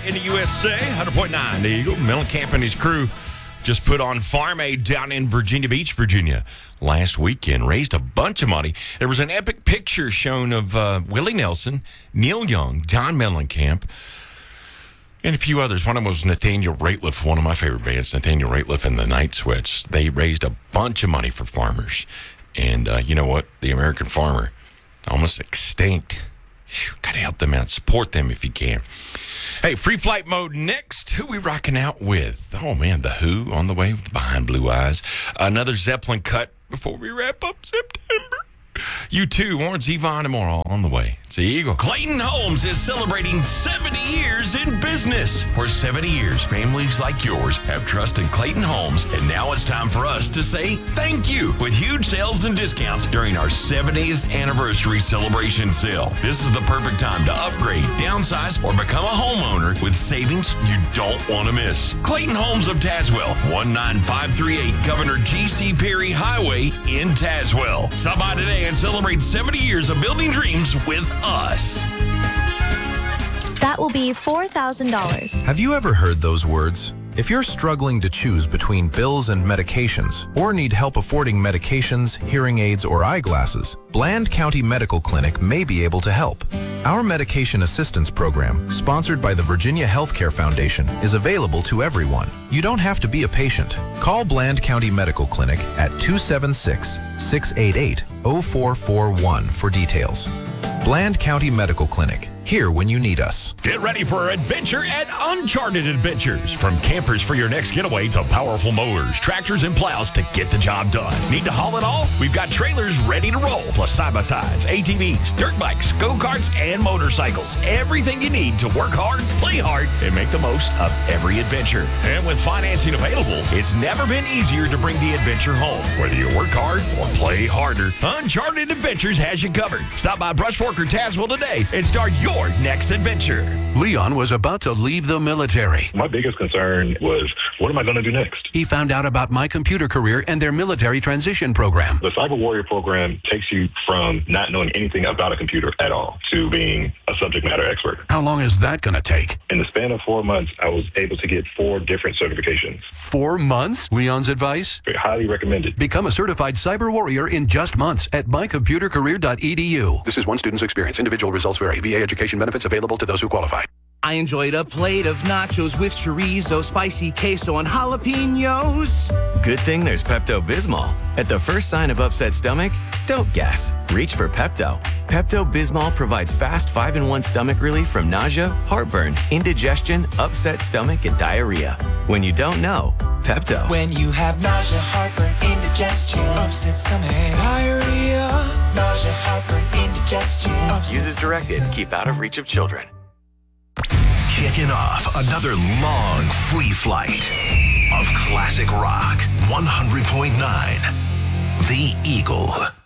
in the USA. 100.9 The Eagle. Mellencamp and his crew just put on Farm Aid down in Virginia Beach, Virginia last weekend. Raised a bunch of money. There was an epic picture shown of Willie Nelson, Neil Young, John Mellencamp, and a few others. One of them was Nathaniel Rateliff, one of my favorite bands, Nathaniel Rateliff and the Night Sweats. They raised a bunch of money for farmers. And you know what? The American farmer, almost extinct. Got to help them out. Support them if you can. Hey, free flight mode next. Who we rocking out with? Oh, man, The Who on the way with Behind Blue Eyes. Another Zeppelin cut before we wrap up September. U2, Warren Zevon, and more all on the way. It's the Eagle. Clayton Homes is celebrating 70 years in business. For 70 years, families like yours have trusted Clayton Homes, and now it's time for us to say thank you with huge sales and discounts during our 70th anniversary celebration sale. This is the perfect time to upgrade, downsize, or become a homeowner with savings you don't want to miss. Clayton Homes of Tazewell, 19538 Governor G.C. Perry Highway in Tazewell. Stop by today and celebrate 70 years of building dreams with us. That will be $4,000. Have you ever heard those words? If you're struggling to choose between bills and medications, or need help affording medications, hearing aids, or eyeglasses, Bland County Medical Clinic may be able to help. Our medication assistance program, sponsored by the Virginia Healthcare Foundation, is available to everyone. You don't have to be a patient. Call Bland County Medical Clinic at 276-688-0441 for details. Bland County Medical Clinic, here when you need us. Get ready for adventure at Uncharted Adventures. From campers for your next getaway to powerful mowers, tractors, and plows to get the job done. Need to haul it all? We've got trailers ready to roll, plus side-by-sides, ATVs, dirt bikes, go-karts, and motorcycles. Everything you need to work hard, play hard, and make the most of every adventure. And with financing available, it's never been easier to bring the adventure home. Whether you work hard or play harder, Uncharted Adventures has you covered. Stop by Brush Fork or Tazewell today and start your next adventure. Leon was about to leave the military. My biggest concern was, what am I going to do next? He found out about My Computer Career and their military transition program. The Cyber Warrior program takes you from not knowing anything about a computer at all to being a subject matter expert. How long is that going to take? In the span of 4 months, I was able to get 4 different certifications. 4 months? Leon's advice? Highly recommended. Become a certified cyber warrior in just months at mycomputercareer.edu. This is one student's experience. Individual results vary. VA education benefits available to those who qualify. I enjoyed a plate of nachos with chorizo, spicy queso, and jalapenos. Good thing there's Pepto-Bismol. At the first sign of upset stomach, don't guess. Reach for Pepto. Pepto-Bismol provides fast 5-in-1 stomach relief from nausea, heartburn, indigestion, upset stomach, and diarrhea. When you don't know, Pepto. When you have nausea, heartburn, indigestion, upset stomach, diarrhea, nausea, heartburn, indigestion. Use as directed. Keep out of reach of children. Kicking off another long free flight of classic rock. 100.9 The Eagle.